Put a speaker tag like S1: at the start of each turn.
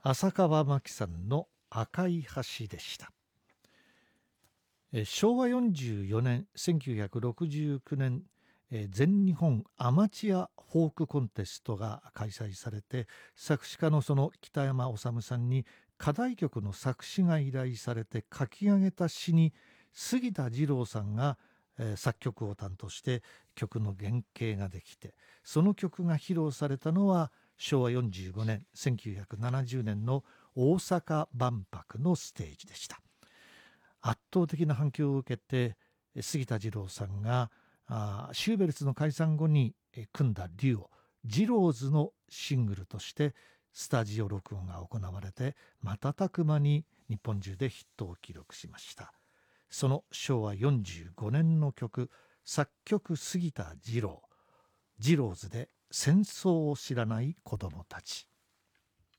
S1: 浅川真紀さんの赤い橋でした。昭和44年1969年、全日本アマチュアフォークコンテストが開催されて、作詞家のその北山治さんに課題曲の作詞が依頼されて書き上げた詩に杉田二郎さんが作曲を担当して曲の原型ができて、その曲が披露されたのは昭和45年1970年の大阪万博のステージでした。圧倒的な反響を受けて杉田二郎さんがシューベルツの解散後に組んだデュオジローズのシングルとしてスタジオ録音が行われて、瞬く間に日本中でヒットを記録しました。その昭和45年の曲、作曲杉田二郎、ジローズで戦争を知らない子どもたち。